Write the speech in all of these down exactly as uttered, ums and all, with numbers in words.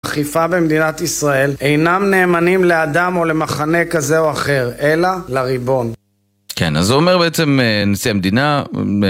האכיפה במדינת ישראל אינם נאמנים לאדם או למחנה כזה או אחר, אלא לריבון. כן, אז זה אומר בעצם נשיא המדינה,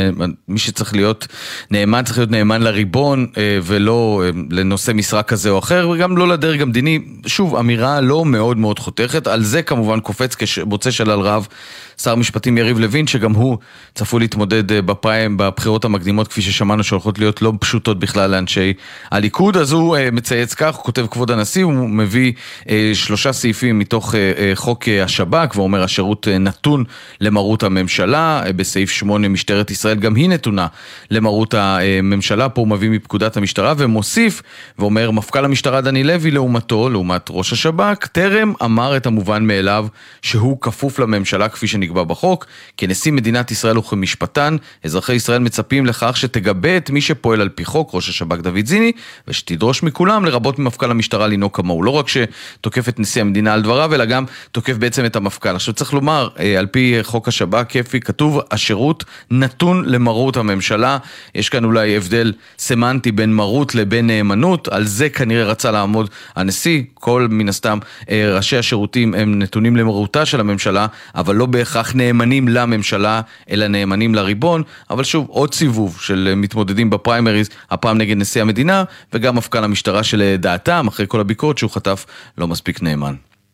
מי שצריך להיות נאמן, צריך להיות נאמן לריבון ולא לנושא משרה כזה או אחר, וגם לא לדרג המדיני. שוב, אמירה לא מאוד מאוד חותכת, על זה כמובן קופץ כבוצע שלל רב שר משפטים יריב לוין, שגם הוא צפוי להתמודד בפריים, בבחירות המקדימות, כפי ששמענו שהולכות להיות לא פשוטות בכלל לאנשי הליכוד. אז הוא מצייץ כך, הוא כותב כבוד הנשיא, הוא מביא שלושה סעיפים מתוך חוק השב"כ, ואומר השירות נתון למרות הממשלה, בסעיף שמונה משטרת ישראל גם היא נתונה למרות הממשלה, פה הוא מביא מפקודת המשטרה ומוסיף ואומר מפכ"ל המשטרה דני לוי לעומתו, לעומת ראש השב"כ, טרם אמר את המובן מאליו שהוא כפוף לממשלה כפי שנקבע בחוק. כנשיא מדינת ישראל וכמשפטן, אזרחי ישראל מצפים לכך שתגבה את מי שפועל על פי חוק, ראש השב"כ דוד זיני, ושתדרוש מכולם לרבות ממפכ"ל המשטרה לנהוג כמוהו. לא רק שתוקף את נשיא המדינה על דבריו, אלא גם תוקף בעצם את המפכ"ל. עכשיו צריך לומר, על פי חוק השב"כ כפי כתוב, השירות נתון למרות הממשלה. יש כאן אולי הבדל סמנטי בין מרות לבין נאמנות, על זה כנראה רצה לעמוד הנשיא. כל מן הסתם ראשי השירותים הם נתונים למרותה של הממשלה, אבל לא בהכרח נאמנים לממשלה, אלא נאמנים לריבון. אבל שוב, עוד סיבוב של מתמודדים בפריימריז, הפעם נגד נשיא המדינה, וגם מפכ"ל המשטרה שלדעתם, אחרי כל הביקורת שהוא חטף, לא מספיק נאמן.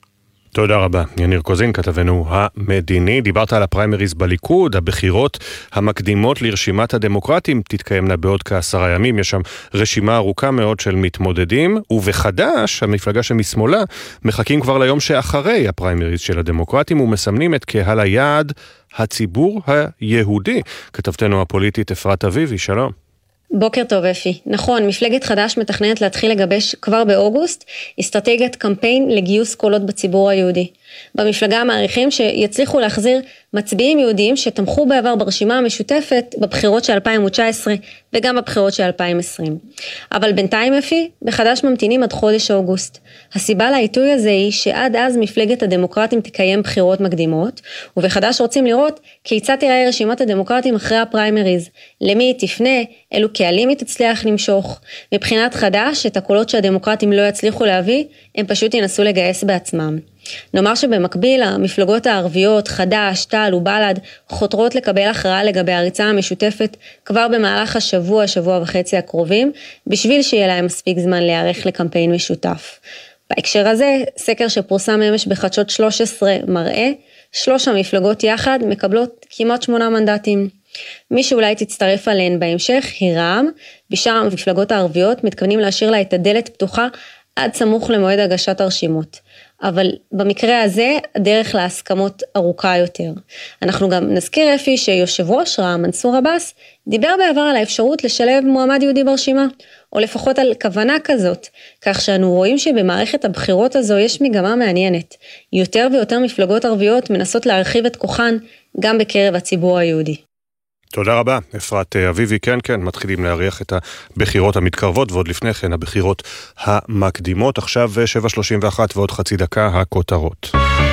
תודה רבה. יניר קוזין, כתבנו המדיני. דיברת על הפריימריז בליכוד, הבחירות המקדימות לרשימת הדמוקרטים תתקיימנה בעוד כעשרה ימים. יש שם רשימה ארוכה מאוד של מתמודדים, ובחדש, המפלגה שמשמאלה, מחכים כבר ליום שאחרי הפריימריז של הדמוקרטים, ומסמנים את קהל היעד הציבור היהודי. כתבתנו הפוליטית אפרת אביבי, שלום. בוקר טוב אפי. נכון, מפלגת חדש מתכננת להתחיל לגבש כבר באוגוסט אסטרטגיית קמפיין לגיוס קולות בציבור היהודי. במפלגה מעריכים שיצליחו להחזיר מצביעים יהודיים שתמכו בעבר ברשימה המשותפת בבחירות של אלפיים תשע עשרה וגם בבחירות של אלפיים עשרים. אבל בינתיים אפי, בחדש ממתינים עד חודש אוגוסט. הסיבה לעיתוי הזה היא שעד אז מפלגת הדמוקרטים תקיים בחירות מקדימות, ובחדש רוצים לראות כיצד תיראה רשימת הדמוקרטים אחרי הפריימריז, למי היא תפנה, אילו קהלים היא תצליח למשוך. מבחינת חדש, את הקולות שהדמוקרטים לא יצליחו להביא, הם פשוט ינסו לגייס בעצמם. נאמר שבמקביל המפלגות הערביות, חד"ש, תע"ל ובל"ד חותרות לקבל הכרעה לגבי הריצה המשותפת כבר במהלך השבוע, שבוע וחצי הקרובים, בשביל שיהיה להם מספיק זמן להיערך לקמפיין משותף. בהקשר הזה, סקר שפורסם אמש בחדשות שלוש עשרה מראה, שלוש המפלגות יחד מקבלות כמעט שמונה מנדטים. מי שאולי תצטרף עליהן בהמשך היא רע"מ, בשאר המפלגות הערביות מתכוונים להשאיר לה את הדלת פתוחה עד סמוך למועד הגשת הרשימות. אבל במקרה הזה הדרך להסכמות ארוכה יותר. אנחנו גם נזכיר אפי שיושב ראש רע"מ מנסור עבאס דיבר בעבר על האפשרות לשלב מועמד יהודי ברשימה, או לפחות על כוונה כזאת, כך שאנו רואים שבמערכת הבחירות הזו יש מגמה מעניינת. יותר ויותר מפלגות ערביות מנסות להרחיב את כוחן גם בקרב הציבור היהודי. תודה רבה, אפרת אביבי. כן, כן, מתחילים להריח את הבחירות המתקרבות, ועוד לפני כן הבחירות המקדימות. עכשיו שבע שלושים ואחת ועוד חצי דקה הכותרות.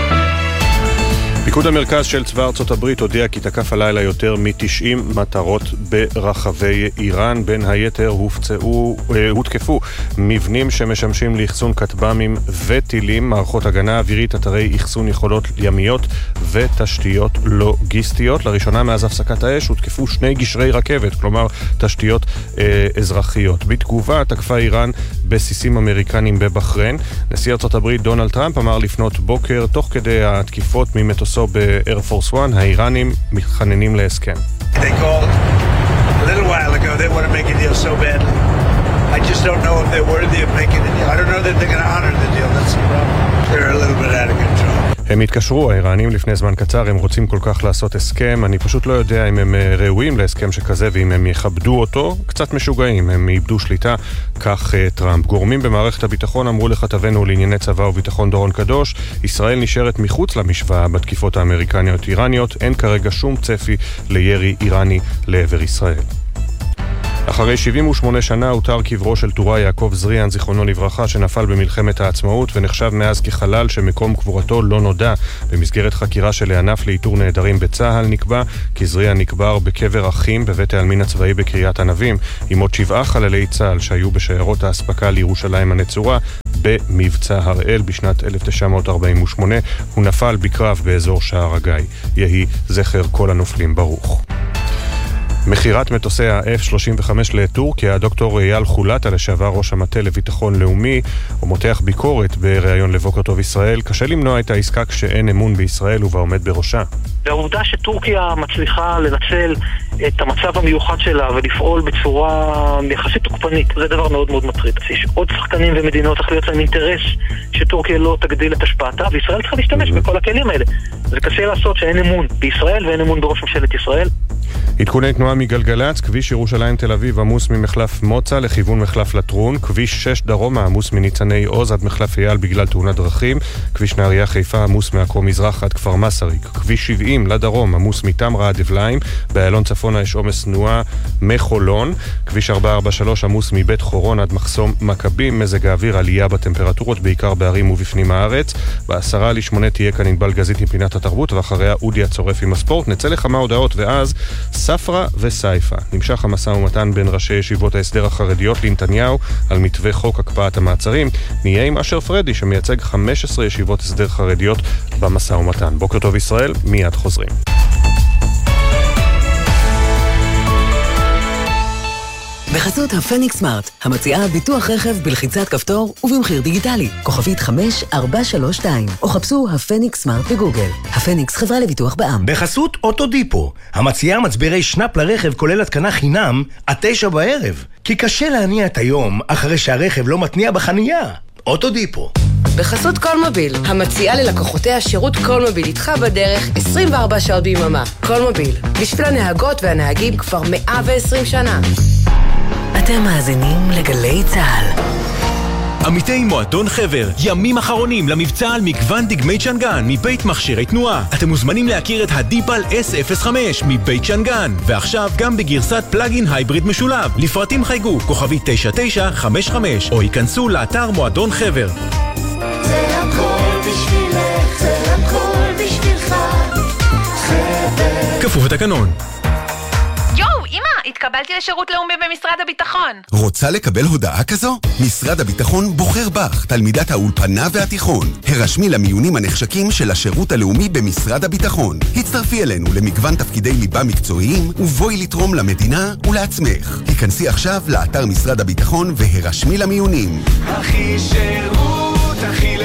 פיקוד המרכז של צבא ארצות הברית הודיע כי תקף הלילה יותר מ-תשעים מטרות ברחבי איראן. בין היתר הופצעו, הותקפו מבנים שמשמשים לאחסון כטב"מים וטילים, מערכות הגנה אווירית, אתרי אחסון יכולות ימיות ותשתיות לוגיסטיות. לראשונה מאז הפסקת האש הותקפו שני גשרי רכבת, כלומר תשתיות אה, אזרחיות. בתגובה תקפה איראן בסיסים אמריקנים בבחריין. נשיא ארצות הברית דונלד טראמפ אמר לפנות בוקר, תוך כדי התקיפות ממטוסו באייר פורס אחת, האיראנים מתחננים להסכם. They called a little while ago. They want to make a deal so badly. I just don't know if they're worthy of making a deal. I don't know that they're going to honor the deal. That's the problem. They're a little bit out of control. הם התקשרו, האיראנים לפני זמן קצר, הם רוצים כל כך לעשות הסכם, אני פשוט לא יודע אם הם ראויים להסכם שכזה ואם הם יכבדו אותו, קצת משוגעים, הם איבדו שליטה, כך טראמפ. גורמים במערכת הביטחון אמרו לכתבנו לענייני צבא וביטחון דורון קדוש, ישראל נשארת מחוץ למשוואה בתקיפות האמריקניות איראניות, אין כרגע שום צפי לירי איראני לעבר ישראל. אחרי שבעים ושמונה שנה הותר קברו של טוראי יעקב זריאן, זיכרונו לברכה, שנפל במלחמת העצמאות ונחשב מאז כחלל שמקום קבורתו לא נודע. במסגרת חקירה של הענף לאיתור נעדרים בצה"ל נקבע כי זריאן נקבר בקבר אחים בבית העלמין הצבאי בקריית ענבים, עם עוד שבעה חללי צה"ל שהיו בשיירות האספקה לירושלים הנצורה במבצע הראל בשנת אלף תשע מאות ארבעים ושמונה. הוא נפל בקרב באזור שער הגיא. יהי זכר כל הנופלים ברוך. מחירת מטוסי ה-אף שלושים וחמש לטורקיה, דוקטור אייל חולטה, לשעבר ראש המטה לביטחון לאומי, הוא מותח ביקורת בריאיון לבוקר טוב ישראל. קשה למנוע את העסקה כשאין אמון בישראל ובעומד בראשה. והעובדה שטורקיה מצליחה לנצל את המצב המיוחד שלה ולפעול בצורה יחסית תוקפנית, זה דבר מאוד מאוד מטריד. יש עוד שחקנים ומדינות צריך להיות להם אינטרס שטורקיה לא תגדיל את השפעתה, וישראל צריכה להשתמש בכל הכלים האלה. זה קשה לעשות שאין אמון בישראל ואין אמון בראש ממשלת ישראל. עדכוני תנועה מגלגלץ, כביש ירושלים תל אביב עמוס ממחלף מוצא לכיוון מחלף לטרון, כביש שש דרומה עמוס מניצני עוז עד מחלף אייל בגלל תאונת דרכים, כביש נהריה חיפה עמוס מעכו מזרח עד כפר מסריק, כביש שבעים לדרום עמוס מתמרה עד אבליים, באיילון צפונה יש עומס תנועה מחולון, כביש ארבע ארבע שלוש עמוס מבית חורון עד מחסום מכבים, מזג האוויר עלייה בטמפרטורות בעיקר בערים ובפנים הארץ. בעשרה לשמונה תהיה כאן ענבל גזית עם פינת התרבות, ואחריה אודי הצורף עם הספורט. נצא לכמה הודעות ואז ספרה וסייפה. נמשך המשא ומתן בין ראשי ישיבות ההסדר החרדיות לנתניהו על מתווה חוק הקפאת המעצרים. נהיה עם אשר פרדי שמייצג חמש עשרה ישיבות הסדר חרדיות במשא ומתן. בוקר טוב ישראל, מיד חוזרים. בחסות הפניקס סמארט, המציעה ביטוח רכב בלחיצת כפתור ובמחיר דיגיטלי. כוכבית חמש ארבע שלוש שתיים, או חפשו הפניקס סמארט בגוגל. הפניקס חברה לביטוח בע"מ. בחסות אוטודיפו, המציעה מצברי שנאפ לרכב כולל התקנה חינם עד תשע בערב. כי קשה להניע את היום אחרי שהרכב לא מתניע בחנייה. אוטודיפו. בחסות קולמוביל, המציעה ללקוחותיה שירות קולמוביל איתך בדרך עשרים וארבע שעות ביממה. קולמוביל, בשביל הנהגות והנהגים כבר מאה ועשרים שנה. אתם מאזינים לגלי צהל. עמיתי מועדון חבר, ימים אחרונים למבצע על מגוון דגמי צ'נגן מבית מכשירי תנועה. אתם מוזמנים להכיר את הדיפל אס אפס חמש מבית צ'נגן, ועכשיו גם בגרסת פלאגין הייבריד משולב. לפרטים חייגו כוכבי תשע תשע חמש חמש או ייכנסו לאתר מועדון חבר. זה הכל בשבילך, זה הכל בשבילך, חבר. כפוף לתקנון. התקבלתי לשירות לאומי במשרד הביטחון. רוצה לקבל הודעה כזו? משרד הביטחון בוחר בך, תלמידת האולפנה והתיכון. הרשמי למיונים הנחשקים של השירות הלאומי במשרד הביטחון. הצטרפי אלינו למגוון תפקידי ליבה מקצועיים, ובואי לתרום למדינה ולעצמך. היכנסי עכשיו לאתר משרד הביטחון והרשמי למיונים. הכי שירות, הכי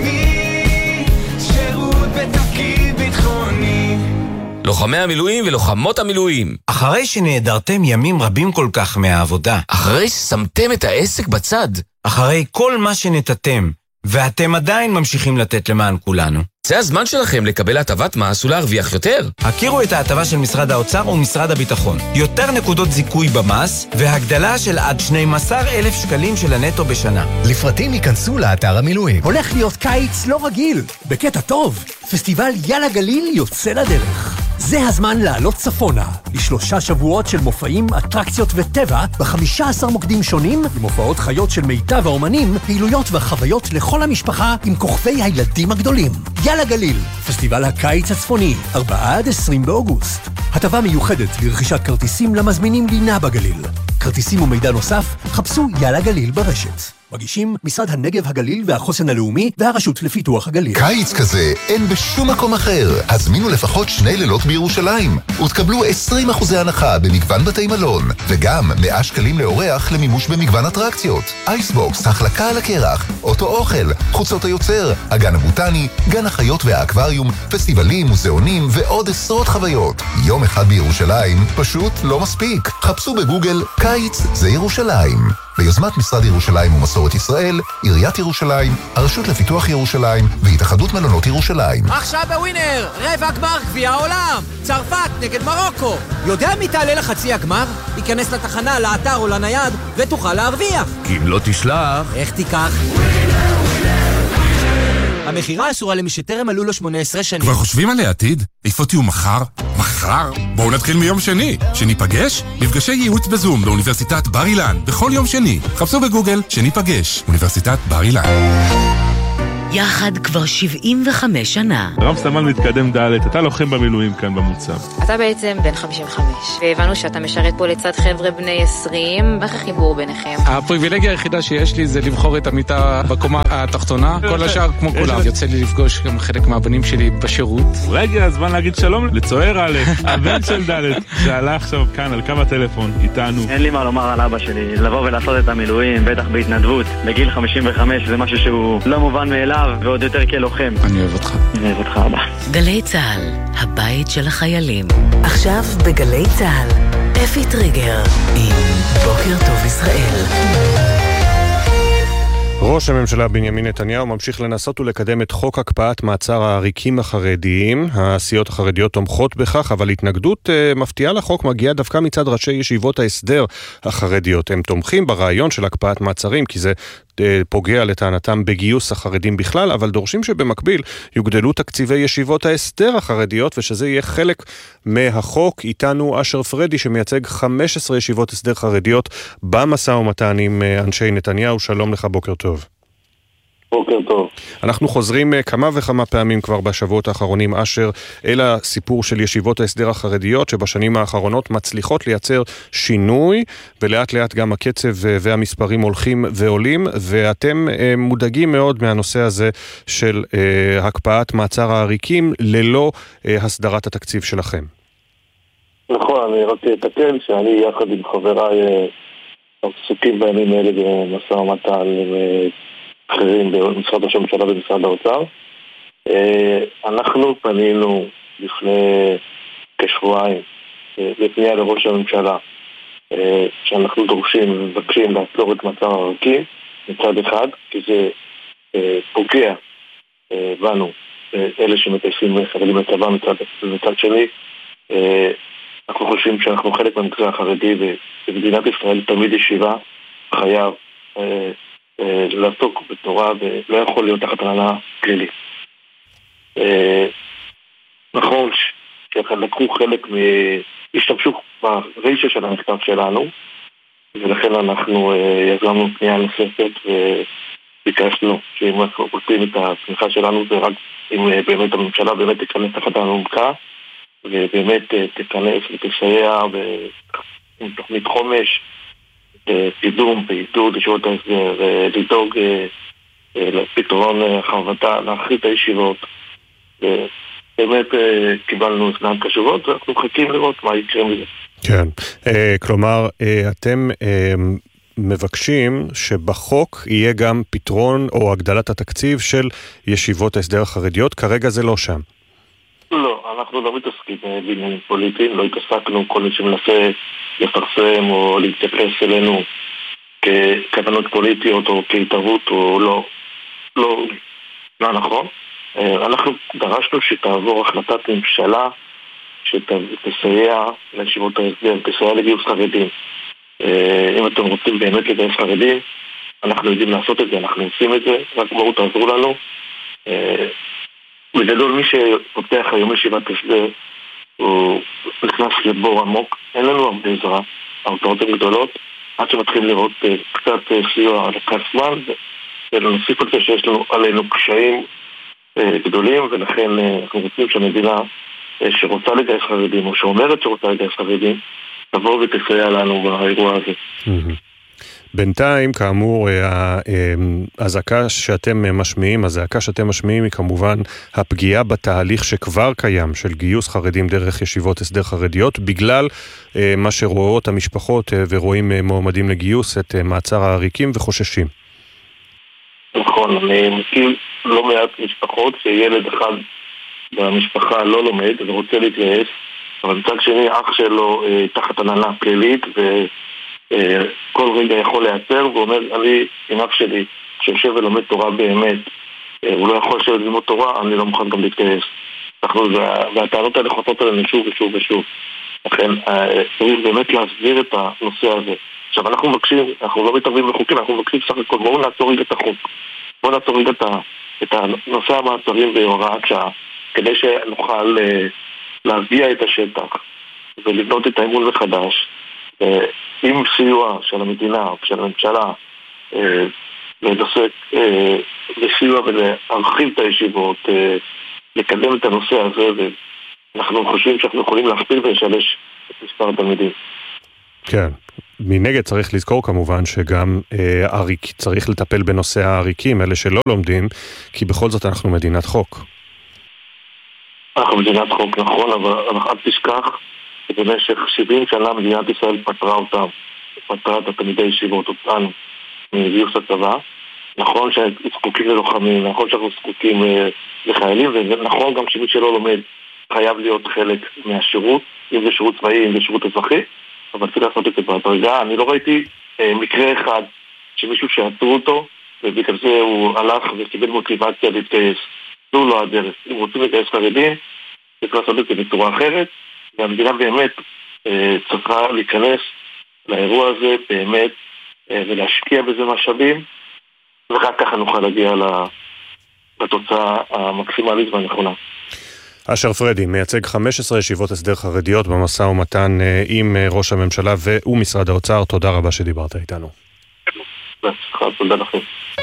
לאומי, שירות בתפקיד ביטחוני. לוחמי המילואים ולוחמות המילואים. אחרי שנעדרתם ימים רבים כל כך מהעבודה. אחרי ששמתם את העסק בצד. אחרי כל מה שנתתם, ואתם עדיין ממשיכים לתת למען כולנו. זה הזמן שלכם לקבל הטבת מס ולהרוויח יותר. הכירו את ההטבה של משרד האוצר ומשרד הביטחון. יותר נקודות זיכוי במס, והגדלה של עד שנים עשר אלף שקלים של הנטו בשנה. לפרטים ייכנסו לאתר המילואים. הולך להיות קיץ לא רגיל, בקטע טוב. פסטיבל יאללה גליל יוצא לדרך. זה הזמן לעלות צפונה, לשלושה שבועות של מופעים, אטרקציות וטבע, בחמישה עשר מוקדים שונים, למופעות חיות של מיטב האומנים, פעילויות וחוויות לכל המשפחה עם כוכבי הילדים הגדולים. יאללה גליל, פסטיבל הקיץ הצפוני, ארבעה עד עשרים באוגוסט. הטבה מיוחדת לרכישת כרטיסים למזמינים לינה בגליל. כרטיסים ומידע נוסף, חפשו יאללה גליל ברשת. מגישים משרד הנגב הגליל והחוסן הלאומי והרשות לפיתוח הגליל. קיץ כזה אין בשום מקום אחר. הזמינו לפחות שני לילות בירושלים ותקבלו עשרים אחוז הנחה במגוון בתי מלון, וגם מאה שקלים לאורח למימוש במגוון אטרקציות. אייסבוקס, החלקה על הקרח, אוטו אוכל, חוצות היוצר, הגן הבוטני, גן החיות והאקווריום, פסטיבלים, מוזיאונים ועוד עשרות חוויות. יום אחד בירושלים פשוט לא מספיק. חפשו בגוגל קיץ זה ירושלים. ביוזמת משרד ירושלים ומסורת ישראל, עיריית ירושלים, הרשות לפיתוח ירושלים והתאחדות מלונות ירושלים. עכשיו בווינר, רבע גמר גביע העולם, צרפת נגד מרוקו. יודע מי תעלה לחצי הגמר? ייכנס לתחנה, לאתר או לנייד ותוכל להרוויח. אם לא תשלח, איך תיקח? המחירה אסורה למי שטרם עלו לו שמונה עשרה שנים. כבר חושבים על העתיד? איפה תהיו מחר? מחר? בואו נתחיל מיום שני. שניפגש? מפגשי ייעוץ בזום באוניברסיטת בר אילן. בכל יום שני. חפשו בגוגל שניפגש. אוניברסיטת בר אילן. יחד כבר שבעים וחמש שנה. רב סמל מתקדם ד', אתה לוחם במילואים כאן במוצב. אתה בעצם בן חמישים וחמש, והבנו שאתה משרת פה לצד חבר'ה בני עשרים, איך החיבור ביניכם? הפריבילגיה היחידה שיש לי זה לבחור את המיטה בקומה התחתונה, כל השאר כמו כולם. יוצא לי לפגוש גם חלק מהבנים שלי בשירות. רגע, הזמן להגיד שלום לצוער א', הבן של ד', שעלה עכשיו כאן על קו הטלפון איתנו. אין לי מה לומר על אבא שלי, לבוא ולעשות את המילואים, בטח בהתנדבות, בגיל חמישים וחמש, זה משהו שהוא לא מובן מאליו, ועוד יותר כלוחם. אני אוהב אותך. אני אוהב אותך, אבא. גלי צהל, הבית של החיילים. עכשיו בגלי צהל, אפי טריגר, עם בוקר טוב ישראל. ראש הממשלה בנימין נתניהו ממשיך לנסות ולקדם את חוק הקפאת מעצר העריקים החרדיים. הסיעות החרדיות תומכות בכך, אבל התנגדות uh, מפתיעה לחוק מגיעה דווקא מצד ראשי ישיבות ההסדר החרדיות. הם תומכים ברעיון של הקפאת מעצרים, כי זה uh, פוגע לטענתם בגיוס החרדים בכלל, אבל דורשים שבמקביל יוגדלו תקציבי ישיבות ההסדר החרדיות, ושזה יהיה חלק מהחוק. איתנו אשר פרדי שמייצג חמש עשרה ישיבות הסדר חרדיות במשא ומתן עם uh, אנשי נתניהו. שלום לך, בוקר טוב. בוקר טוב. אנחנו חוזרים כמה וכמה פעמים כבר בשבועות האחרונים, אשר, אל הסיפור של ישיבות ההסדר החרדיות, שבשנים האחרונות מצליחות לייצר שינוי, ולאט לאט גם הקצב והמספרים הולכים ועולים, ואתם מודאגים מאוד מהנושא הזה של הקפאת מעצר העריקים, ללא הסדרת התקציב שלכם. נכון, אני רק אתקן שאני יחד עם חבריי עסוקים בימים האלה במשא ומתן אחרים במשרד ראש הממשלה ובמשרד האוצר. אנחנו פנינו לפני כשבועיים בפנייה לראש הממשלה שאנחנו דורשים ומבקשים לעצור את מעצר העריקים מצד אחד, כי זה פוגע בנו, אלה שמתייחסים חרדים לצבא מצד, מצד שני. אנחנו חושבים שאנחנו חלק מהמגזר החרדי, ובמדינת ישראל תלמיד ישיבה חייב לעסוק בתורה ולא יכול להיות תחת הנהלה פלילית. נכון שלקחו חלק, השתמשו ברישה של המכתב שלנו, ולכן אנחנו יזמנו פנייה נוספת וביקשנו שאם אנחנו רוצים את התמיכה שלנו זה רק אם באמת הממשלה באמת תיכנס תחת הנומקה ובאמת תיכנס ותסייע עם תוכנית חומש קידום ועידוד ישיבות ההסדר, לדאוג לפתרון חרבתה, להחריב את הישיבות. באמת קיבלנו אוזניים קשובות ואנחנו מחכים לראות מה יקרה מזה. כן, כלומר אתם מבקשים שבחוק יהיה גם פתרון או הגדלת התקציב של ישיבות ההסדר החרדיות, כרגע זה לא שם. לא, אנחנו לא מתעסקים בעניינים פוליטיים, לא התעסקנו כל מי שמנסה לפרסם או להתייחס אלינו ככוונות פוליטיות או כהתערבות או לא, לא, לא נכון. אנחנו דרשנו שתעבור החלטת ממשלה שתסייע לישיבות ההסדר, תסייע לגיוס חרדים. אם אתם רוצים באמת לגייס חרדים, אנחנו יודעים לעשות את זה, אנחנו עושים את זה, רק בואו תעזרו לנו. בגדול מי שפותח היום ישיבת הסדר הוא נכנס לבור עמוק, אין לנו הרבה עזרה, ההוצאות הן גדולות, עד שמתחילים לראות קצת סיוע לקח זמן, ונוסיף על זה שיש לנו עלינו קשיים גדולים, ולכן אנחנו רוצים שהמדינה שרוצה לגייס חרדים, או שאומרת שרוצה לגייס חרדים, תבוא ותסייע לנו באירוע הזה. בינתיים, כאמור, הזעקה שאתם משמיעים, הזעקה שאתם משמיעים היא כמובן הפגיעה בתהליך שכבר קיים של גיוס חרדים דרך ישיבות הסדר חרדיות, בגלל מה שרואות המשפחות ורואים מועמדים לגיוס את מעצר העריקים וחוששים. נכון, אני מכיר לא מעט משפחות שילד אחד במשפחה לא לומד ורוצה להתגייס, אבל מצד שני אח שלו תחת הנהלה פלילית ו... כל רגע יכול להיעצר ואומר, אני עם אח שלי שיושב ולומד תורה באמת, הוא לא יכול לשבת ללמוד תורה, אני לא מוכן גם להתגייס. והטענות האלה חוזרות עלינו שוב ושוב ושוב. לכן צריך באמת להסביר את הנושא הזה. עכשיו אנחנו מבקשים, אנחנו לא מתערבים בחוקים, אנחנו מבקשים סך הכל, בואו נעצור רגע את החוק, בואו נעצור רגע את הנושא המעצרים בהוראת שעה, כדי שנוכל להביע את השטח ולבנות את האמון מחדש. עם סיוע של המדינה או של הממשלה לנושא לסיוע ולהרחיב את הישיבות, לקדם את הנושא הזה, ואנחנו חושבים שאנחנו יכולים להכפיל ולשלש את מספר התלמידים. כן. מנגד צריך לזכור כמובן שגם אה, אריק, צריך לטפל בנושא העריקים, אלה שלא לומדים, כי בכל זאת אנחנו מדינת חוק. אנחנו מדינת חוק, נכון, אבל אל תשכח שבמשך שבעים שנה מדינת ישראל פטרה אותם, פטרה את התלמידי ישיבות אותנו מגיוס הצבא. נכון שזקוקים ללוחמים, נכון שאנחנו זקוקים אה, לחיילים, ונכון גם שמי שלא לומד חייב להיות חלק מהשירות, אם זה שירות צבאי, אם זה שירות אזרחי, אבל צריך לעשות את זה בהדרגה. אני לא ראיתי אה, מקרה אחד שמישהו שעצרו אותו, ובגלל זה הוא הלך וקיבל מוטיבציה להתגייס. זו לא הדרך. אם רוצים לגייס חרדים, צריך לעשות את זה בצורה אחרת, והמדינה באמת אה, צריכה להיכנס לאירוע הזה באמת, אה, ולהשקיע בזה משאבים, ורק ככה נוכל להגיע לתוצאה המקסימלית והנכונה. אשר פרדי, מייצג חמש עשרה ישיבות הסדר חרדיות במשא ומתן עם ראש הממשלה ומשרד האוצר. תודה רבה שדיברת איתנו. תודה לכם.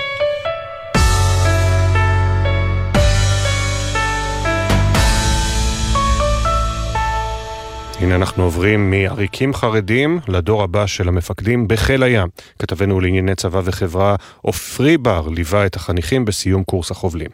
הנה אנחנו עוברים מעריקים חרדים לדור הבא של המפקדים בחיל הים. כתבנו לענייני צבא וחברה עופרי בר ליווה את החניכים בסיום קורס החובלים.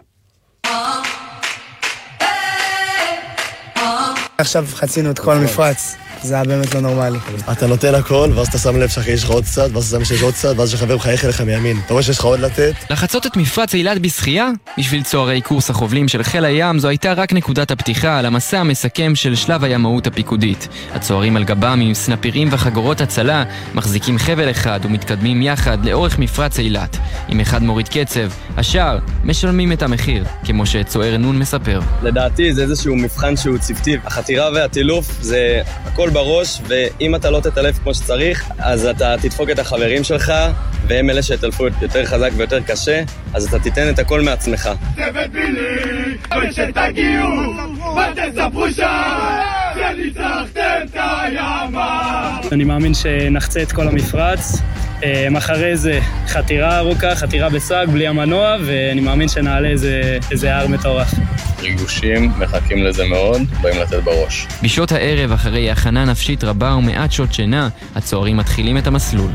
עכשיו חצינו את כל המפרץ, זה היה באמת לא נורמלי. אתה נותן הכל, ואז אתה שם לב שאחרי יש לך עוד קצת, ואז אתה שם שיש עוד קצת, ואז שחבר חייך אליך מימין. אתה רואה שיש לך עוד לתת? לחצות את מפרץ אילת בשחייה? בשביל צוערי קורס החובלים של חיל הים, זו הייתה רק נקודת הפתיחה על המסע המסכם של שלב הימאות הפיקודית. הצוערים על גבם עם סנפירים וחגורות הצלה, מחזיקים חבל אחד ומתקדמים יחד לאורך מפרץ אילת. אם אחד מוריד קצב, השאר משלמים את המחיר, כמו שצוער נון מספר. לדעתי זה איזשהו מבחן שהוא צוותי. החתירה והטילוף זה הכל בראש, ואם אתה לא תטלף כמו שצריך, אז אתה תדפוק את החברים שלך, והם אלה שתלפו יותר חזק ויותר קשה, אז אתה תיתן את הכל מעצמך. צוות בילי, ושתגיעו, ותספרו שם, שניצחתם את הימה. אני מאמין שנחצה את כל המפרץ, אחרי זה חתירה ארוכה, חתירה בסג, בלי המנוע, ואני מאמין שנעלה איזה, איזה הר מטורף. ריגושים, מחכים לזה מאוד, באים לתת בראש. בשעות הערב, אחרי הכנה נפשית רבה ומעט שעות שינה, הצוערים מתחילים את המסלול.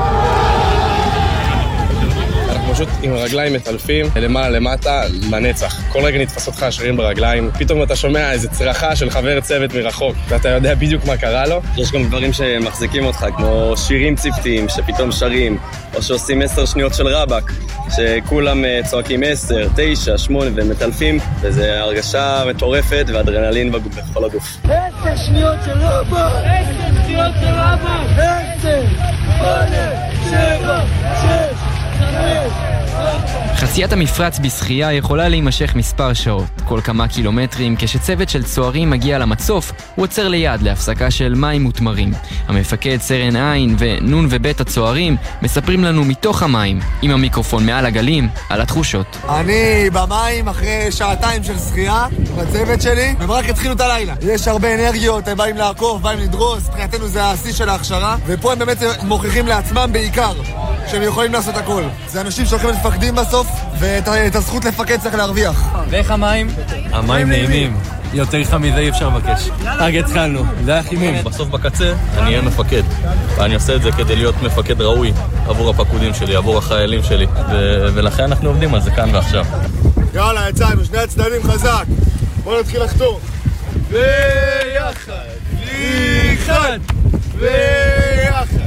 אנחנו פשוט עם הרגליים מטלפים, למעלה למטה, לנצח. כל רגע נתפס אותך השרירים ברגליים, פתאום אתה שומע איזו צרחה של חבר צוות מרחוק, ואתה יודע בדיוק מה קרה לו. יש גם דברים שמחזיקים אותך, כמו שירים צוותיים שפתאום שרים, או שעושים עשר שניות של רבק, שכולם צועקים עשר, תשע, שמונה ומטלפים, וזו הרגשה מטורפת ואדרנלין בכל הגוף. עשר שניות של רבק! עשר שניות של רבק! עשר, שמונה, שבע, שש, חמש, חציית המפרץ בשחייה יכולה להימשך מספר שעות, כל כמה קילומטרים. כשצוות של צוערים מגיע למצוף, הוא עוצר ליד להפסקה של מים מותמרים. המפקד סרן עין ונון ובית הצוערים מספרים לנו מתוך המים, עם המיקרופון מעל הגלים, על התחושות. אני במים אחרי שעתיים של שחייה, בצוות שלי, הם רק התחילו את הלילה. יש הרבה אנרגיות, הם באים לעקוף, באים לדרוס, מבחינתנו זה השיא של ההכשרה, ופה הם באמת מוכיחים לעצמם בעיקר שהם יכולים לעשות הכל. זה אנשים שהולכים למפקדים בסוף, ואת הזכות לפקד צריך להרוויח. ואיך המים? המים נעימים. יותר לך מזה אי אפשר לבקש. רק התחלנו, זה היה חימום. בסוף בקצה אני אהיה מפקד, ואני עושה את זה כדי להיות מפקד ראוי עבור הפקודים שלי, עבור החיילים שלי, ו- ולכן אנחנו עובדים על זה כאן ועכשיו. יאללה, יצאנו, שני הצדדים חזק. בואו נתחיל לחתור. ויחד, ויחד, ויחד,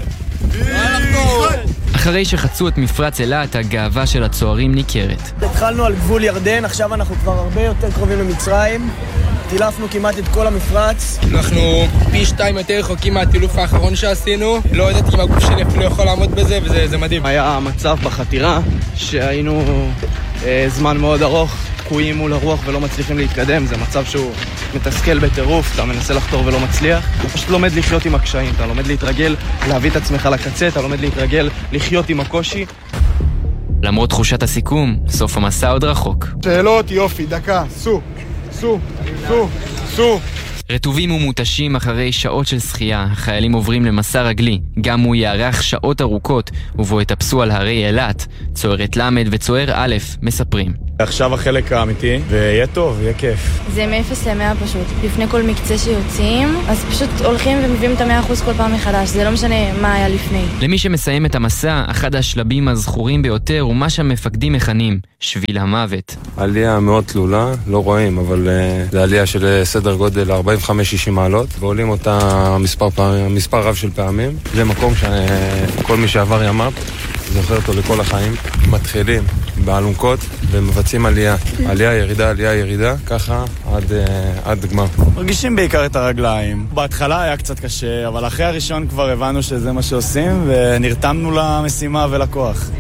ויחד. אחרי שחצו את מפרץ אילת, הגאווה של הצוערים ניכרת. התחלנו על גבול ירדן, עכשיו אנחנו כבר הרבה יותר קרובים למצרים. טילפנו כמעט את כל המפרץ. אנחנו פי שתיים יותר רחוקים מהטילוף האחרון שעשינו. לא ידעתי אם הגוף שלי אפילו יכול לעמוד בזה, וזה מדהים. היה מצב בחתירה שהיינו אה, זמן מאוד ארוך, תקועים מול הרוח ולא מצליחים להתקדם. זה מצב שהוא מתסכל בטירוף, אתה מנסה לחתור ולא מצליח. אתה פשוט לומד לחיות עם הקשיים, אתה לומד להתרגל, להביא את עצמך לקצה, אתה לומד להתרגל לחיות עם הקושי. למרות תחושת הסיכום, סוף המסע עוד רחוק. שאלות, יופי, דקה, סו, סו, סו, סו. רטובים ומותשים אחרי שעות של שחייה, החיילים עוברים למסע רגלי, גם הוא יארך שעות ארוכות, ובו יטפסו על הרי אילת. צוערת למד וצוער א' מספרים. עכשיו החלק האמיתי, ויהיה טוב, יהיה כיף. זה מ-אפס ל-מאה פשוט. לפני כל מקצה שיוצאים, אז פשוט הולכים ומביאים את ה-מאה אחוז כל פעם מחדש. זה לא משנה מה היה לפני. למי שמסיים את המסע, אחד השלבים הזכורים ביותר הוא מה שהמפקדים מכנים, שביל המוות. עלייה מאוד תלולה, לא רואים, אבל uh, זה עלייה של סדר גודל ארבעים וחמש שישים מעלות, ועולים אותה מספר, פעמים, מספר רב של פעמים. זה מקום שכל מי שעבר ימ"פ זוכר אותו לכל החיים. מתחילים באלונקות ומבצעים עלייה. עלייה, ירידה, עלייה, ירידה, ככה עד, עד גמר. מרגישים בעיקר את הרגליים. בהתחלה היה קצת קשה, אבל אחרי הראשון כבר הבנו שזה מה שעושים, ונרתמנו למשימה ולכוח.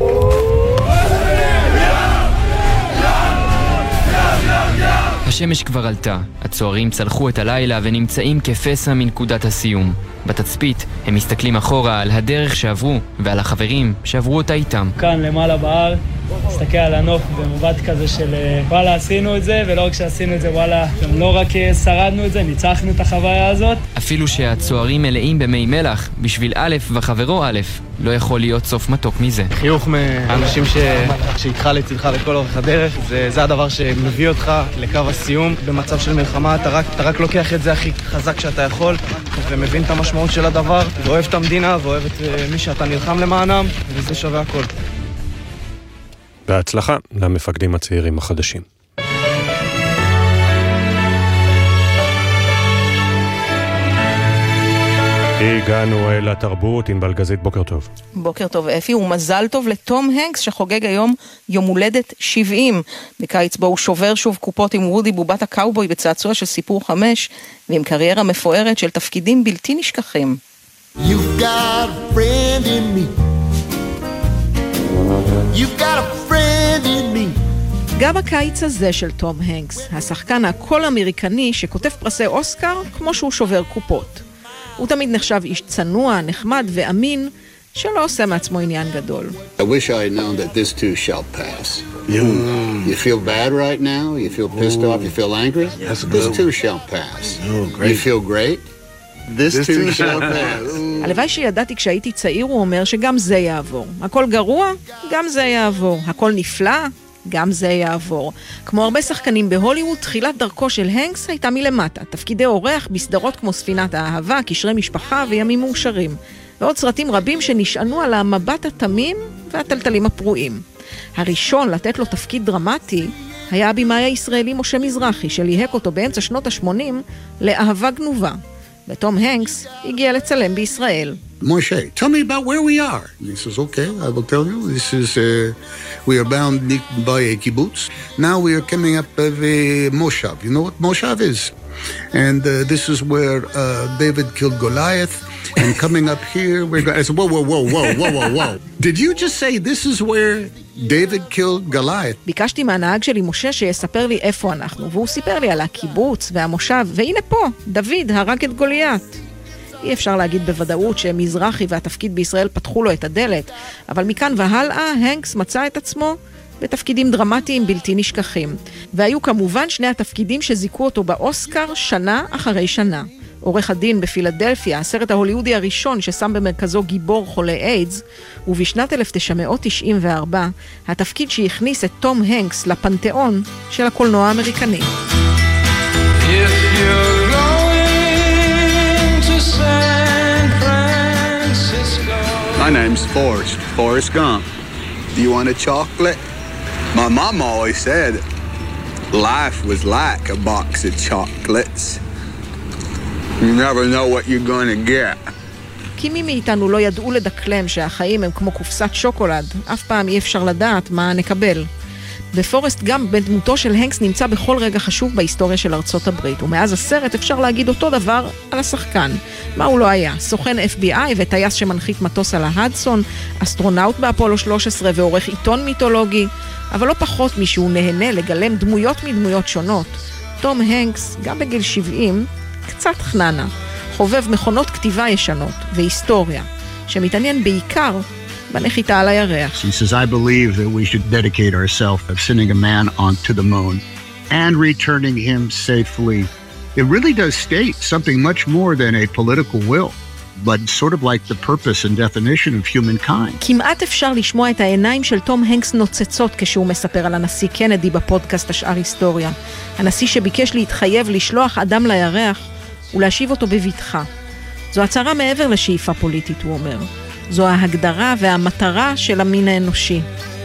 השמש כבר עלתה, הצוערים צלחו את הלילה ונמצאים כפסע מנקודת הסיום. בתצפית הם מסתכלים אחורה על הדרך שעברו ועל החברים שעברו אותה איתם. כאן למעלה בהר, מסתכל על הנוף במובט כזה של וואלה עשינו את זה, ולא רק שעשינו את זה וואלה, גם לא רק שרדנו את זה, ניצחנו את החוויה הזאת. אפילו שהצוערים מלאים במי מלח, בשביל א' וחברו א', לא יכול להיות סוף מתוק מזה. חיוך מהאנשים ש... שאיתך לצלך לכל אורך הדרך, זה, זה הדבר שמביא אותך לקו הסיום. במצב של מלחמה אתה רק, אתה רק לוקח את זה הכי חזק שאתה יכול, ומבין את המשמעות של הדבר, ואוהב את המדינה, ואוהב את מי שאתה נלחם למענם, וזה שווה הכל. בהצלחה למפקדים הצעירים החדשים. הגענו אל התרבות, עם בלגזית, בוקר טוב. בוקר טוב אפי, ומזל טוב לתום הנקס שחוגג היום יום הולדת שבעים. בקיץ בו הוא שובר שוב קופות עם וודי בובת הקאובוי בצעצוע של סיפור חמש, ועם קריירה מפוארת של תפקידים בלתי נשכחים. You've got a friend in me. You've got a friend in me. גם הקיץ הזה של תום הנקס, השחקן הכל אמריקני שכותב פרסי אוסקר כמו שהוא שובר קופות. הוא תמיד נחשב איש צנוע, נחמד ואמין, שלא עושה מעצמו עניין גדול. I wish I had known that this too shall pass. You, you feel bad right now? You feel pissed off? You feel angry? Yes, this too shall pass. Oh, great. You feel great? This, this too shall pass. הלוואי שידעתי כשהייתי צעיר, הוא אומר שגם זה יעבור. הכל גרוע, גם זה יעבור. הכל נפלא, גם זה יעבור. כמו הרבה שחקנים בהוליווד, תחילת דרכו של הנקס הייתה מלמטה. תפקידי אורח בסדרות כמו ספינת האהבה, קשרי משפחה וימים מאושרים. ועוד סרטים רבים שנשענו על המבט התמים והטלטלים הפרועים. הראשון לתת לו תפקיד דרמטי היה הבימאי הישראלי משה מזרחי, שליהק אותו באמצע שנות ה-שמונים לאהבה גנובה. ותום הנקס הגיע לצלם בישראל. Moshe, tell me about where we are. And he says, okay, I will tell you. This is, uh, we are bound by a kibbutz. Now we are coming up of a moshav. You know what moshav is? And uh, this is where uh, David killed Goliath. And coming up here, we're going... I said, whoa, whoa, whoa, whoa, whoa, whoa, whoa. Did you just say this is where David killed Goliath? ביקשתי מהנהג שלי משה שיספר לי איפה אנחנו, והוא סיפר לי על הקיבוץ והמושב, והנה פה, דוד הרג את גוליית. אי אפשר להגיד בוודאות שמזרחי והתפקיד בישראל פתחו לו את הדלת, אבל מכאן והלאה הנקס מצא את עצמו בתפקידים דרמטיים בלתי נשכחים. והיו כמובן שני התפקידים שזיקו אותו באוסקר שנה אחרי שנה. עורך הדין בפילדלפיה, הסרט ההוליוודי הראשון ששם במרכזו גיבור חולה איידס, ובשנת אלף תשע מאות תשעים וארבע, התפקיד שהכניס את תום הנקס לפנתיאון של הקולנוע האמריקני. My name's Forrest, Forrest Gump. Do you want a chocolate? My mom always said life was like a box of chocolates. You never know what you're going to get. כי מי מאיתנו לא ידעו לדקלם שהחיים הם כמו קופסת שוקולד, אף פעם אי אפשר לדעת מה נקבל. בפורסט גם בדמותו של הנקס נמצא בכל רגע חשוב בהיסטוריה של ארצות הברית, ומאז הסרט אפשר להגיד אותו דבר על השחקן. מה הוא לא היה? סוכן אף בי איי וטייס שמנחית מטוס על ההדסון, אסטרונאוט באפולו שלוש עשרה ועורך עיתון מיתולוגי, אבל לא פחות משהוא נהנה לגלם דמויות מדמויות שונות. תום הנקס, גם בגיל שבעים, קצת חננה, חובב מכונות כתיבה ישנות והיסטוריה, שמתעניין בעיקר בנחיתה על הירח. He says, I believe that we should dedicate ourselves of sending a man onto the moon and returning him safely it really does state something much more than a political will, but sort of like the purpose and definition of humankind. כמעט אפשר לשמוע את העיניים של תום הנקס נוצצות כשהוא מספר על הנשיא קנדי בפודקאסט השאר היסטוריה. הנשיא שביקש להתחייב לשלוח אדם לירח ולהשיב אותו בבטחה. זו הצהרה מעבר לשאיפה פוליטית, הוא אומר. זו ההגדרה והמטרה של המין האנושי.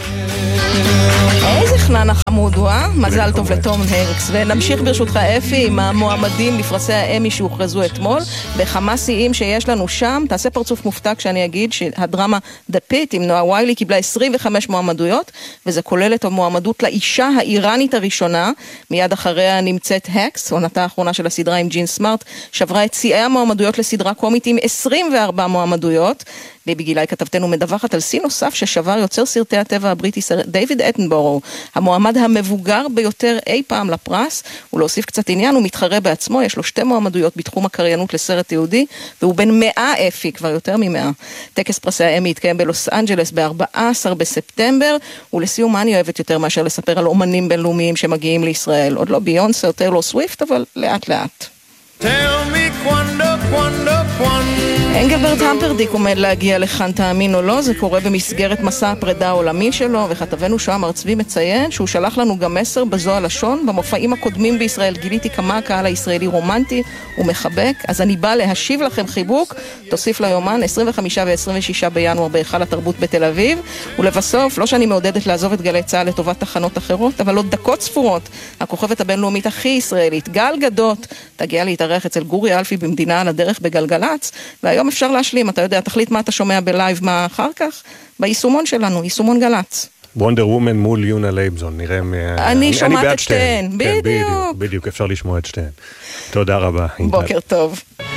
איזה חנן החמוד הוא, אה? מזל טוב לתום הנקס. ונמשיך ברשותך אפי עם המועמדים לפרסי האמי שהוכרזו אתמול. בכמה שיאים שיש לנו שם, תעשה פרצוף מופתע כשאני אגיד שהדרמה The Pit עם נועה ויילי קיבלה עשרים וחמש מועמדויות, וזה כולל את המועמדות לאישה האיראנית הראשונה. מיד אחריה נמצאת הקס, עונתה האחרונה של הסדרה עם ג'ין סמארט, שברה את שיאי המועמדויות לסדרה קומית עם עשרים וארבע מועמדויות. ליבי גילי כתבתנו מדווחת על שיא נוסף ששבר יוצר סרטי הטבע הבריטי דיוויד אטנבורו, המועמד המבוגר ביותר אי פעם לפרס. ולהוסיף קצת עניין, הוא מתחרה בעצמו, יש לו שתי מועמדויות בתחום הקריינות לסרט יהודי, והוא בן מאה אפי, כבר יותר ממאה. טקס פרסי האמי יתקיים בלוס אנג'לס ב-ארבעה עשר בספטמבר, ולסיום מה אני אוהבת יותר מאשר לספר על אומנים בינלאומיים שמגיעים לישראל. עוד לא ביונסה או טיילור סוויפט, אבל לאט לאט. Tell me quando, quando, quando. אנגלברט המפרדיק עומד להגיע לכאן, תאמין או לא, זה קורה במסגרת מסע הפרידה העולמי שלו, וכתבנו שוהם ארצבי מציין שהוא שלח לנו גם מסר בזו הלשון. במופעים הקודמים בישראל גיליתי כמה הקהל הישראלי רומנטי ומחבק, אז אני בא להשיב לכם חיבוק. תוסיף ליומן עשרים וחמישה ו-עשרים ושישה בינואר בהיכל התרבות בתל אביב. ולבסוף, לא שאני מעודדת לעזוב את גלי צהל לטובת תחנות אחרות, אבל עוד דקות ספורות הכוכבת הבינלאומית הכי ישראלית, גל גדות, תגיע להתארח אצל גורי אלפי במדינה על הדרך בגלגלץ, והיום אפשר להשלים, אתה יודע, תחליט מה אתה שומע בלייב, מה אחר כך, ביישומון שלנו, יישומון גלץ. וונדר וומן מול יונה לייבזון, נראה... אני שומעת את שתיהן, בדיוק. בדיוק, אפשר לשמוע את שתיהן. תודה רבה. בוקר טוב.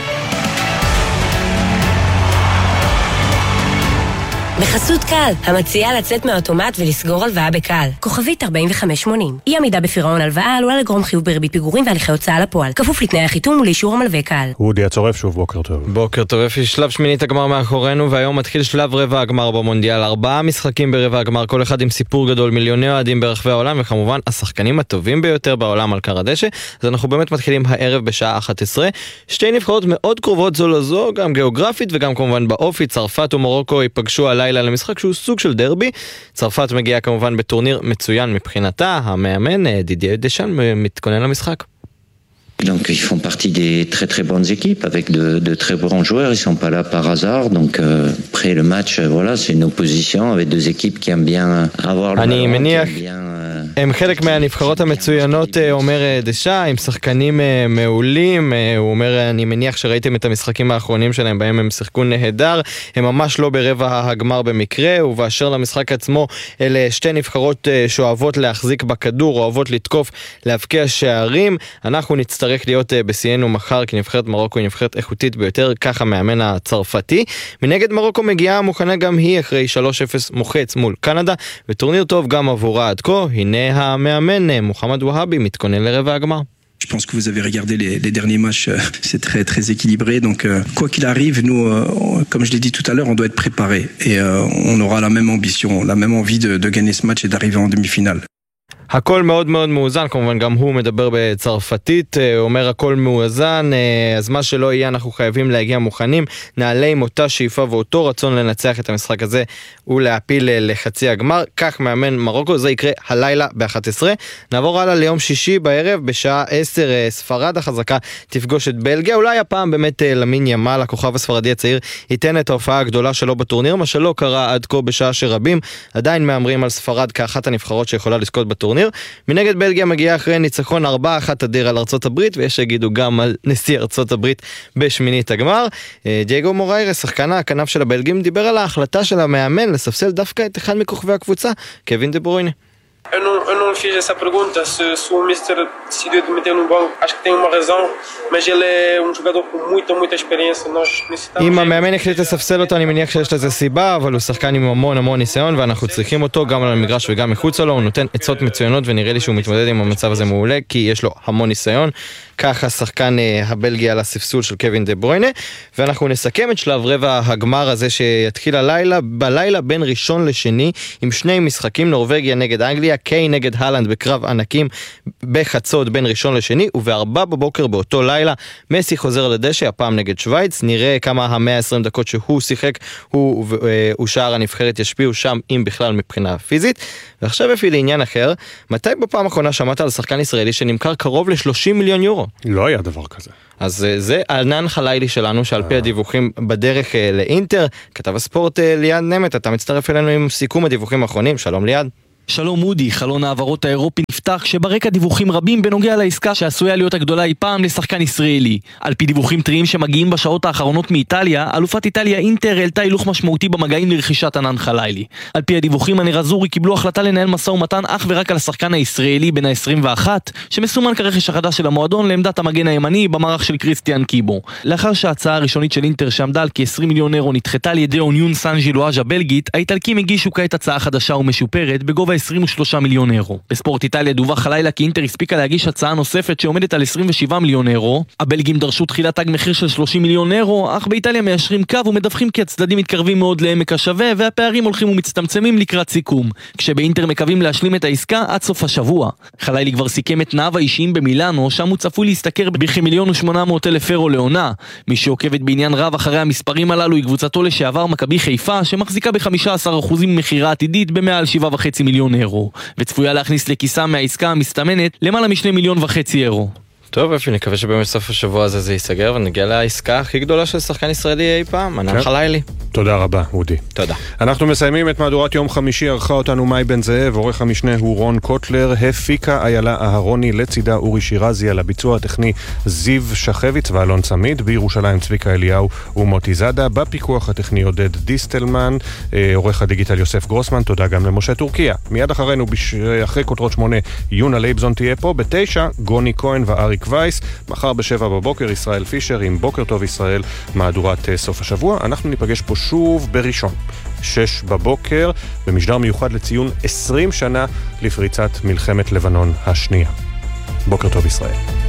בחסות קל, המציעה לצאת מהאוטומט ולסגור הלוואה בקל. כוכבית ארבעים וחמש שמונים. אי עמידה בפירעון הלוואה עלולה לגרום חיוב בריבית פיגורים והליכי הוצאה לפועל. כפוף לתנאי החיתום ולאישור המלווה קל. אודי הצורף שוב, בוקר טוב. בוקר טוב, אפי, שלב שמינית הגמר מאחורינו, והיום מתחיל שלב רבע הגמר במונדיאל. ארבעה משחקים ברבע הגמר, כל אחד עם סיפור גדול, מיליוני אוהדים ברחבי העולם, וכמובן השחקנים הטובים ביותר בעולם על קר הדשא. אז אנחנו באמת מתחילים הערב בשעה אחת עשרה. שתי נבחרות מאוד קרובות זו לזו, גם גיאוגרפית וגם כמובן באופי. צרפת ומרוקו ייפגשו הלילה למשחק שהוא סוג של דרבי. צרפת מגיעה כמובן בטורניר מצוין מבחינתה, המאמן דידייה דשאן מתכונן למשחק. Donc ils font partie des très très bonnes équipes avec de, de très bons joueurs, ils sont pas là par hasard, donc euh, après le match, voilà, c'est une opposition avec deux équipes qui aiment bien avoir le ballon, qui aiment bien... הם חלק מהנבחרות המצוינות, אומר דשא, עם שחקנים מעולים. הוא אומר, אני מניח שראיתם את המשחקים האחרונים שלהם, בהם הם שיחקו נהדר, הם ממש לא ברבע הגמר במקרה. ובאשר למשחק עצמו, אלה שתי נבחרות שאוהבות להחזיק בכדור, אוהבות לתקוף, להבקיע שערים. אנחנו נצטרך להיות בסיינו מחר, כי נבחרת מרוקו היא נבחרת איכותית ביותר, ככה מאמן הצרפתי. מנגד מרוקו מגיעה מוכנה גם היא אחרי שלוש אפס מוחץ מול קנדה, וטורניר טוב גם עבורה עד כה. הנה המאמן מוחמד והבי מתכונן לרבע הגמר. Je pense que vous avez regardé les, les derniers matchs, c'est très très équilibré, donc euh, quoi qu'il arrive, nous, euh, comme je l'ai dit tout à l'heure, on doit être préparé et euh, on aura la même ambition, la même envie de, de gagner ce match et d'arriver en demi-finale. הכל מאוד מאוד מאוזן, כמובן גם הוא מדבר בצרפתית, אומר הכל מאוזן, אז מה שלא יהיה אנחנו חייבים להגיע מוכנים, נעלה עם אותה שאיפה ואותו רצון לנצח את המשחק הזה ולהפיל לחצי הגמר. כך מאמן מרוקו, זה יקרה הלילה ב-אחת עשרה. נעבור הלאה ליום שישי בערב, בשעה עשר ספרד החזקה תפגוש את בלגיה. אולי הפעם באמת למין ימל, הכוכב הספרדי הצעיר, ייתן את ההופעה הגדולה שלו בטורניר, מה שלא קרה עד כה בשעה שרבים עדיין מאמרים על ספרד כאחת הנבחרות שיכולה לזכות בטורניר. מנגד בלגיה מגיעה אחרי ניצחון ארבע אחת אדיר על ארצות הברית, ויש שיגידו גם על נשיא ארצות הברית בשמינית הגמר. דייגו מוריירס, שחקן הכנף של הבלגים, דיבר על ההחלטה של המאמן לספסל דווקא את אחד מכוכבי הקבוצה, קווין דה ברוינה. Eu não, eu não fiz essa pergunta se, se o mister decidiu de meter no banco. Acho que tem uma razão, mas ele é um jogador com muita, muita experiência. Nós necessitamos... אם המאמן החליט לספסל אותו, אני מניח שיש לזה סיבה, אבל הוא שחקן עם המון המון ניסיון, ואנחנו צריכים אותו גם על המגרש וגם מחוץ לו. הוא נותן עצות מצוינות, ונראה לי שהוא מתמודד עם המצב הזה מעולה, כי יש לו המון ניסיון. ככה שחקן הבלגיה על הספסול של קווין דה ברוינה, ואנחנו נסכם את שלב רבע הגמר הזה שיתחיל הלילה, בלילה בין ראשון לשני, עם שני משחקים, נורווגיה נגד אנגליה, קיי נגד הלנד בקרב ענקים בחצות בין ראשון לשני, ובארבע בבוקר באותו לילה מסי חוזר לדשא, הפעם נגד שוויץ. נראה כמה ה-מאה ועשרים דקות שהוא שיחק הוא ושאר הנבחרת ישפיעו שם, אם בכלל מבחינה פיזית. ועכשיו אפילו לעניין אחר, מתי בפעם האחרונה שמעת על שחקן ישראלי שנמכר קרוב ל-שלושים מיליון יורו? לא היה דבר כזה. אז זה ענן חלילי שלנו, שעל פי הדיווחים בדרך לאינטר, כתב הספורט ליעד נמת, אתה מצטרף אלינו עם סיכום הדיווחים האחרונים. שלום ליעד. שלום מודי, חלון העברות האירופי נפתח שברקע דיווחים רבים בנוגע לעסקה שעשויה להיות הגדולה אי פעם לשחקן ישראלי. על פי דיווחים טריים שמגיעים בשעות האחרונות מאיטליה, אלופת איטליה אינטר העלתה הילוך משמעותי במגעים לרכישת ענן חלילי. על פי הדיווחים הנרזורי קיבלו החלטה לנהל משא ומתן אך ורק על השחקן הישראלי בן ה-עשרים ואחת, שמסומן כרכש החדש של המועדון לעמדת המגן הימני במערך של קריסטיאן קיבו. לאחר שההצעה הראשונית של אינטר שעמדה על כ-עשרים מיליון אירו נדחתה על ידי אוניון סן ז'ילואז' הבלגית, האיטלקים הגישו כעת הצעה חדשה ומשופרת בגובה עשרים ושלושה מיליון אירו. בספורט איטליה דווח הלילה כי אינטר הספיקה להגיש הצעה נוספת שעומדת על עשרים ושבעה מיליון אירו. הבלגים דרשו תחילת תג מחיר של שלושים מיליון אירו, אך באיטליה מיישרים קו ומדווחים כי הצדדים מתקרבים מאוד לעמק השווה והפערים הולכים ומצטמצמים לקראת סיכום, כשבאינטר מקווים להשלים את העסקה עד סוף השבוע. חלילי כבר סיכם את תנאיו האישיים במילאנו, שם הוא צפוי להסתכר בכמיליון ושמונה מאות אלף אירו לעונה. מי שעוקבת בעניין רב אחרי המספרים הללו היא קבוצתו לשעבר מכבי חיפה, שמחזיקה ב-חמישה עשר אחוז ממחירה עתידית במעל שבעה וחצי מיליון אירו, וצפויה להכניס לכיסה מהעסקה המסתמנת למעלה משני מיליון וחצי אירו. טוב, אפי, נקווה שבאמת סוף השבוע הזה זה ייסגר ונגיע לעסקה הכי גדולה של שחקן ישראלי אי פעם, ענן חלילי. תודה רבה, אודי. תודה. אנחנו מסיימים את מהדורת יום חמישי, ערכה אותנו מאי בן זאב, עורך המשנה הוא רון קוטלר, הפיקה איילה אהרוני, לצידה אורי שירזי, על הביצוע הטכני זיו שחביץ ואלון צמיד, בירושלים צביקה אליהו ומוטי זאדה, בפיקוח הטכני עודד דיסטלמן, עורך הדיגיטל יוסף גרוסמן, תודה גם למשה טורקיה. מיד אחרינו, אחרי כותרות שמונה, יונה לייבזון תהיה פה, בתשע, גוני כהן ואריק וייס, מחר בשבע בבוקר, ישראל פישר עם בוקר טוב ישראל, מהדורת סוף השבוע. אנחנו ניפגש פה שוב בראשון, שש בבוקר, במשדר מיוחד לציון עשרים שנה לפריצת מלחמת לבנון השנייה. בוקר טוב ישראל.